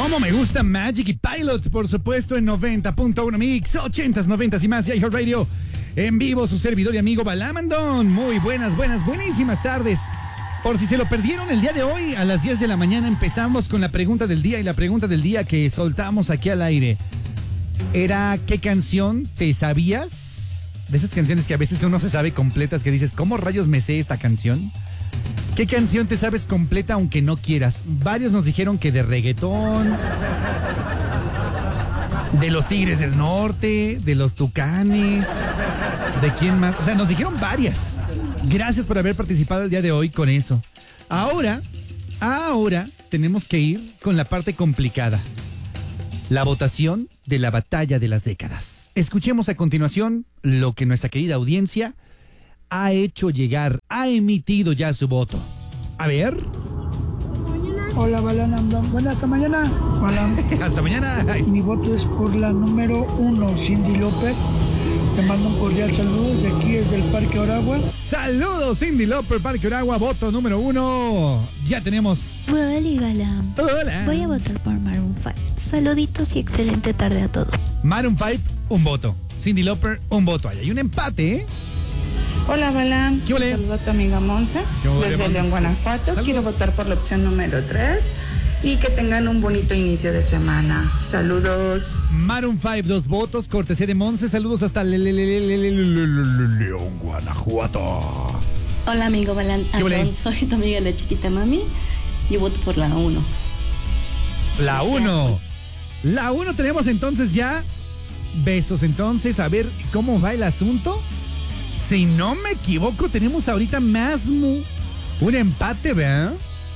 Como me gusta Magic y Pilot, por supuesto, en 90.1 Mix, 80s, 90s y más, y iHeartRadio. En vivo, su servidor y amigo Balamandón. Muy buenísimas tardes. Por si se lo perdieron, el día de hoy, a las 10 de la mañana, empezamos con la pregunta del día. Y la pregunta del día que soltamos aquí al aire era: ¿qué canción te sabías? De esas canciones que a veces uno se sabe completas, que dices, ¿cómo rayos me sé esta canción? ¿Qué canción te sabes completa aunque no quieras? Varios nos dijeron que de reggaetón, de los Tigres del Norte, de los Tucanes, ¿de quién más? O sea, nos dijeron varias. Gracias por haber participado el día de hoy con eso. Ahora tenemos que ir con la parte complicada. La votación de la batalla de las décadas. Escuchemos a continuación lo que nuestra querida audiencia ha hecho llegar, ha emitido ya su voto. A ver. Hola, Balan. Bueno, hasta mañana. Balan. Hasta mañana. Mi voto es por la número 1, Cyndi Lauper. Te mando un cordial saludo desde aquí, desde el Parque Oragua. Saludos, Cyndi Lauper, Parque Oragua, voto número 1. Ya tenemos. Hola, Balan. Hola. Voy a votar por Maroon 5. Saluditos y excelente tarde a todos. Maroon 5, un voto. Cyndi Lauper, un voto. Ahí hay un empate, ¿eh? Hola, Balan. ¿Qué ole? Saludos a tu amiga Monse, desde León, Guanajuato. Saludos. Quiero votar por la opción número 3 y que tengan un bonito inicio de semana. Saludos. Maroon 5, 2 votos, cortesía de Monse. Saludos hasta León, Guanajuato. Hola, amigo Balan. Soy tu amiga la chiquita mami. Yo voto por la 1. La 1. La 1 tenemos entonces ya. Besos entonces. A ver cómo va el asunto. Si no me equivoco, tenemos ahorita más un empate, ¿verdad?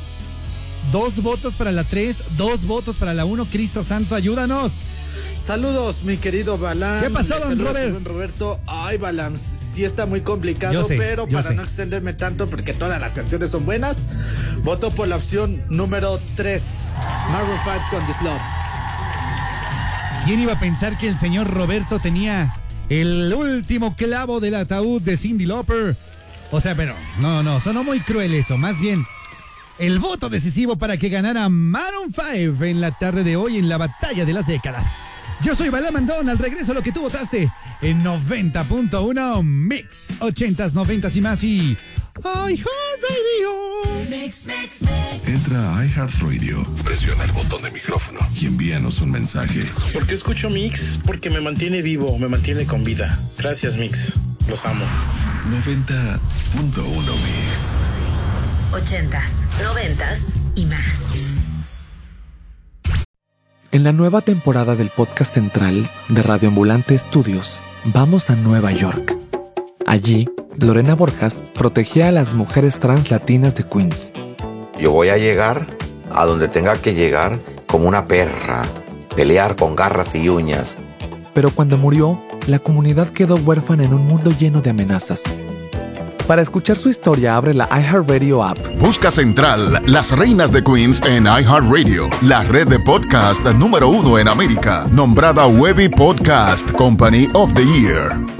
2 votos para la 3, 2 votos para la 1. Cristo Santo, ayúdanos. Saludos, mi querido Balan. ¿Qué pasó, don Robert? Don Roberto. Ay, Balan, sí está muy complicado, Yo sé, pero para no extenderme tanto, porque todas las canciones son buenas, voto por la opción número 3, Maroon 5 con This Love. ¿Quién iba a pensar que el señor Roberto tenía el último clavo del ataúd de Cyndi Lauper? O sea, pero no, sonó muy cruel eso. Más bien, el voto decisivo para que ganara Maroon 5 en la tarde de hoy en la batalla de las décadas. Yo soy Balamandón, al regreso lo que tú votaste en 90.1 Mix, 80s, 90s y más, y iHeartRadio. Entra a iHeartRadio, presiona el botón de micrófono y envíanos un mensaje. ¿Por qué escucho Mix? Porque me mantiene vivo, me mantiene con vida. Gracias, Mix. Los amo. 90.1 Mix. 80s, 90s y más. En la nueva temporada del podcast central de Radio Ambulante Studios, vamos a Nueva York. Allí, Lorena Borjas protegía a las mujeres trans latinas de Queens. Yo voy a llegar a donde tenga que llegar como una perra, pelear con garras y uñas. Pero cuando murió, la comunidad quedó huérfana en un mundo lleno de amenazas. Para escuchar su historia, abre la iHeartRadio app. Busca Central, Las Reinas de Queens en iHeartRadio, la red de podcast número 1 en América, nombrada Webby Podcast Company of the Year.